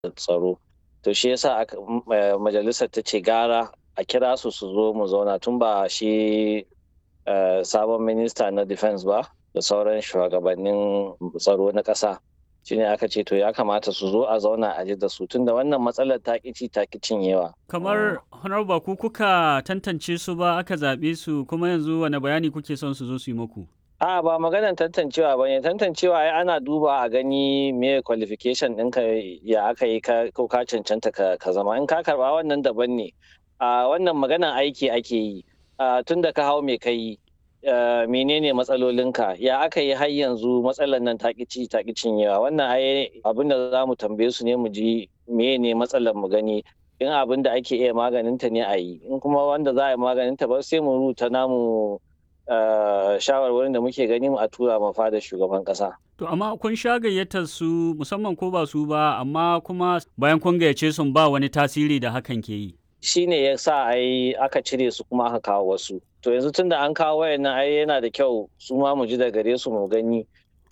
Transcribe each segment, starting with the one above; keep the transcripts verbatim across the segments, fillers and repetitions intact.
tsaro. To shi yasa aka majalisar ta ce gara a kira su su zo mu zauna tun ba shi sabon minista na defense ba da sauran shugabannin tsaro na ƙasa. Shine aka ce to ya kamata su zo a zauna a ji da su tunda wannan matsalar ta ƙici ta ƙi cinyewa. Kamar honorable ku kuka tantance su ba aka zaɓe su kuma yanzu wane bayani kuke son su zo su yi muku? A ba maganar tantancewa ba ne, tantancewa ai ana duba a gani me qualification ɗinka ya aka yi ko ka cancanta ka zama in ka karɓa wannan daban ne. A wannan maganar aiki ake yi tun da ka hau me ka yi menene matsalolinka ya aka yi har yanzu matsalar nan ta ƙi ta ƙi cinyewa wannan ai abin da za mu tambaye su ne mu ji me ne matsalar mu gani in abin da ake iya maganinta ne a yi in kuma wanda za a yi maganinta ba sai mu rubuta namu shawarwarin da muke gani a tura ma fada shugaban kasa. To amma kun sha gayyatar su musamman ko ba su ba amma kuma bayan kun gayyace sun ba wani tasiri da hakan ke yi. Shi ne ya sa ai aka cire su kuma aka kawo wasu. To yanzu tunda an kawo wayannan ai yana da kyau su ma mu ji da gare su mu gani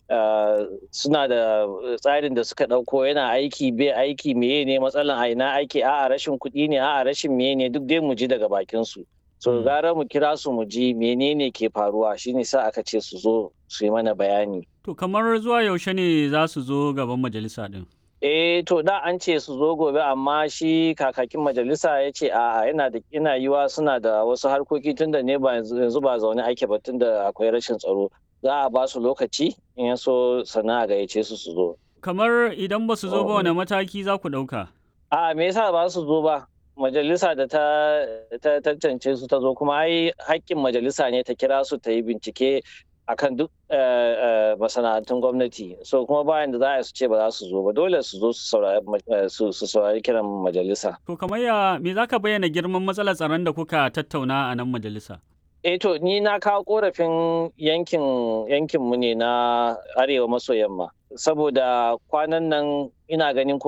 suna da tsarin da suka ɗauko yana aiki bai aiki meye ne matsalan a ina aiki a'a rashin kuɗi ne a'a rashin meye ne duk dai mu ji daga bakin su. So gara mu kira su mu ji menene ke faruwa shine sa aka ce su zo su yi mana bayani. To kamar zuwa yaushe ne za su zo gaban majalisa din? Eh to da an ce su zo gobe amma shi kakakin majalisa ya ce a'a yana da ina yiwa suna da wasu harkoki tunda ne ba yanzu ba zaune ake ba tunda akwai rashin tsaro. Za a ba su lokaci in ya so sannan a gayyace su su zo. Kamar idan ba su zo ba wane mataki za ku ɗauka? A'a me yasa ba su zo ba? Majalisa da ta tantance su ta zo kuma ai haƙƙin majalisa ne ta kira su ta yi bincike akan duk masana'antun gwamnati so kuma bayan da za a su ce ba za su zo ba dole su zo su saurari kiran majalisa. To kamar ya me za ka bayyana girman matsalar tsaron da kuka tattauna a nan majalisa? Eh to ni na kawo korafin yankin yankinmu ne na arewa maso yamma saboda kwanan nan ina ganin